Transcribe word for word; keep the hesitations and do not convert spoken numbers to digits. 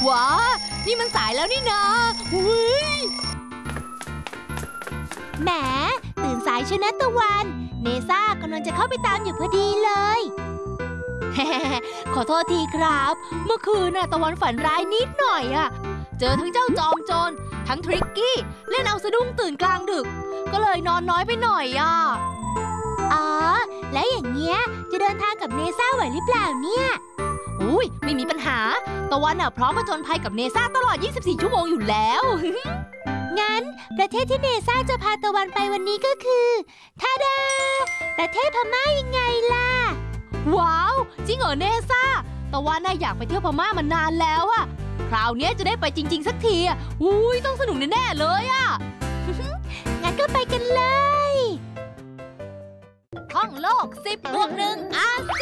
ว้านี่มันสายแล้วนี่นาอุ้ยแหมตื่นสายชนะตะวันเนซ่ากำลังจะเข้าไปตามอยู่พอดีเลยขอโทษทีครับเมื่อคืนน่ะตะวันฝันร้ายนิดหน่อยอะเจอทั้งเจ้าจอมโจรทั้งทริกกี้เล่นเอาสะดุ้งตื่นกลางดึกก็เลยนอนน้อยไปหน่อยอะอ๋อแล้วอย่างเงี้ยจะเดินทางกับเนซ่าไหวหรือเปล่าเนี่ยอุ้ยไม่มีปัญหาตะวันน่ะพร้อมผจญภัยกับเนซ่าตลอดยี่สิบสี่ชั่วโมงอยู่แล้วงั้นประเทศที่เนซ่าจะพาตะวันไปวันนี้ก็คือทาดาประเทศพม่ายังไงล่ะว้าวจริงเหรอเนซ่าตะวันน่ะอยากไปเที่ยวพม่ามานานแล้วอะคราวนี้จะได้ไปจริงๆสักทีอะอุ้ยต้องสนุกแน่ๆเลยอะงั้นก็ไปกันเลยท่องโลกสิบบวกหนึ่งอา